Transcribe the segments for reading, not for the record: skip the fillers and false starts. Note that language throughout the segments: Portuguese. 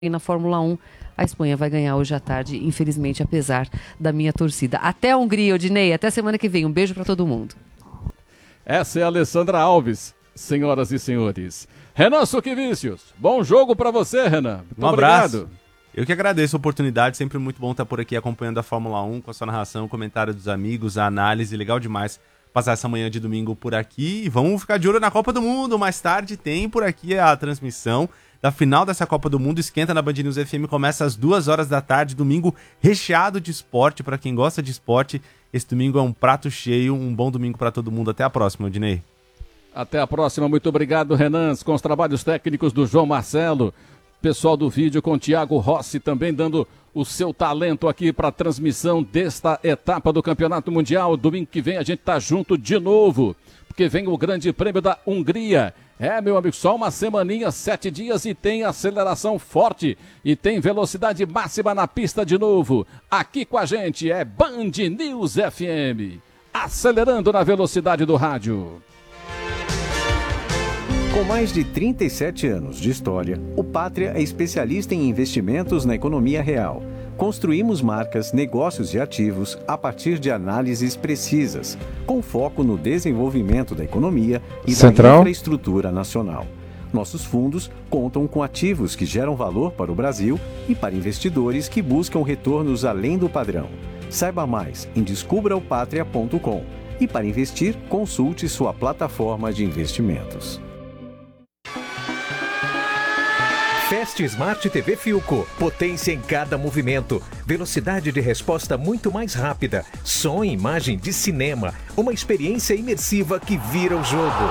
E na Fórmula 1, a Espanha vai ganhar hoje à tarde, infelizmente, apesar da minha torcida. Até a Hungria, Odinei, até semana que vem. Um beijo para todo mundo. Essa é a Alessandra Alves, senhoras e senhores. Renan Suquevicius, bom jogo para você, Renan. Muito abraço. Obrigado. Eu que agradeço a oportunidade, sempre muito bom estar por aqui acompanhando a Fórmula 1, com a sua narração, o comentário dos amigos, a análise, legal demais passar essa manhã de domingo por aqui. E vamos ficar de olho na Copa do Mundo, mais tarde tem por aqui a transmissão da final dessa Copa do Mundo. Esquenta na Band News FM, começa às 2h da tarde, domingo recheado de esporte, para quem gosta de esporte. Esse domingo é um prato cheio, um bom domingo para todo mundo. Até a próxima, Odinei. Até a próxima, muito obrigado, Renan, com os trabalhos técnicos do João Marcelo. Pessoal do vídeo com o Thiago Rossi também dando o seu talento aqui para a transmissão desta etapa do Campeonato Mundial. Domingo que vem a gente tá junto de novo, porque vem o Grande Prêmio da Hungria. Meu amigo, só uma semaninha, 7 dias e tem aceleração forte e tem velocidade máxima na pista de novo. Aqui com a gente é Band News FM, acelerando na velocidade do rádio. Com mais de 37 anos de história, o Pátria é especialista em investimentos na economia real. Construímos marcas, negócios e ativos a partir de análises precisas, com foco no desenvolvimento da economia e da infraestrutura nacional. Nossos fundos contam com ativos que geram valor para o Brasil e para investidores que buscam retornos além do padrão. Saiba mais em descubraopatria.com e para investir, consulte sua plataforma de investimentos. Fast Smart TV Philco. Potência em cada movimento. Velocidade de resposta muito mais rápida. Som e imagem de cinema. Uma experiência imersiva que vira o jogo.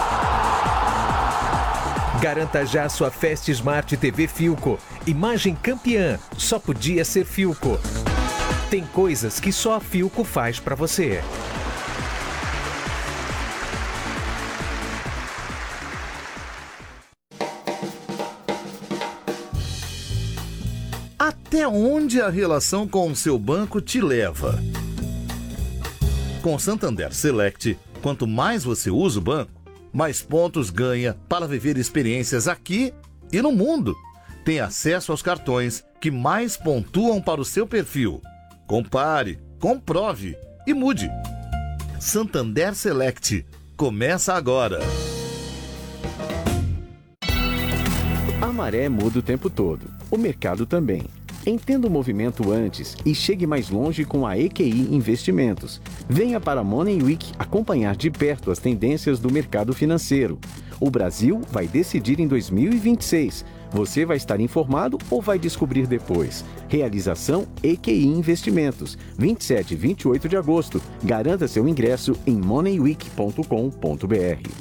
Garanta já sua Fast Smart TV Philco. Imagem campeã. Só podia ser Philco. Tem coisas que só a Philco faz para você. Até onde a relação com o seu banco te leva? Com o Santander Select, quanto mais você usa o banco, mais pontos ganha para viver experiências aqui e no mundo. Tem acesso aos cartões que mais pontuam para o seu perfil. Compare, comprove e mude. Santander Select. Começa agora. A maré muda o tempo todo. O mercado também. Entenda o movimento antes e chegue mais longe com a EQI Investimentos. Venha para a Money Week acompanhar de perto as tendências do mercado financeiro. O Brasil vai decidir em 2026. Você vai estar informado ou vai descobrir depois? Realização EQI Investimentos. 27 e 28 de agosto. Garanta seu ingresso em moneyweek.com.br.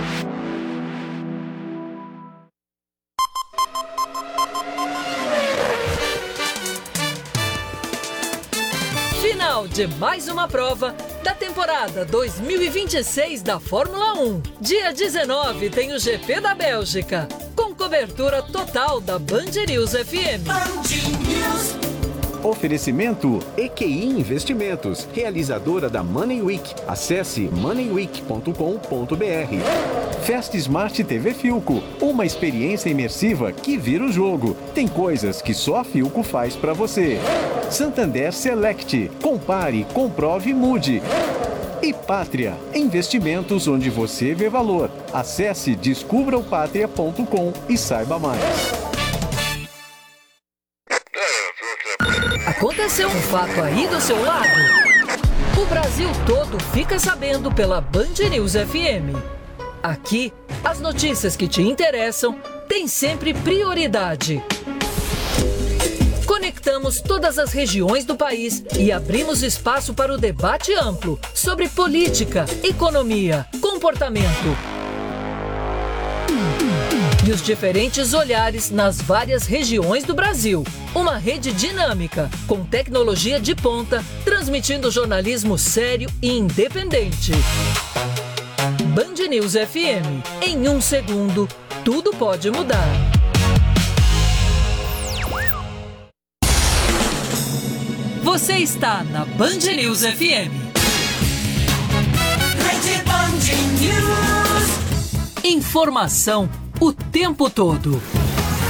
De mais uma prova da temporada 2026 da Fórmula 1. Dia 19 tem o GP da Bélgica, com cobertura total da Band News FM. Band News. Oferecimento EQI Investimentos, realizadora da Money Week. Acesse moneyweek.com.br. Fast Smart TV Philco, uma experiência imersiva que vira o jogo. Tem coisas que só a Philco faz para você. Santander Select, compare, comprove e mude. E Pátria, investimentos onde você vê valor. Acesse descubraopatria.com e saiba mais. Aconteceu um fato aí do seu lado? O Brasil todo fica sabendo pela Band News FM. Aqui, as notícias que te interessam têm sempre prioridade. Conectamos todas as regiões do país e abrimos espaço para o debate amplo sobre política, economia, comportamento e os diferentes olhares nas várias regiões do Brasil. Uma rede dinâmica, com tecnologia de ponta, transmitindo jornalismo sério e independente. Band News FM. Em 1 segundo, tudo pode mudar. Você está na Band News FM. Rede Band News. Informação o tempo todo.